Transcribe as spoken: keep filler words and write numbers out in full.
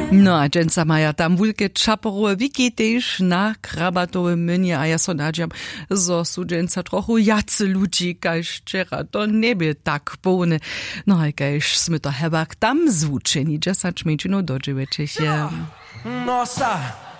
No a dżęca maja tam wulkie czaporowe wiki też na krabatowym mynie, a ja so nadziam, zo su dżęca trochu jacy ludzi, kaž wczera to nie by tak pełne. No a kaž sme to hebak tam zvučeni, dziesięć minut do dziewięciu. Nossa!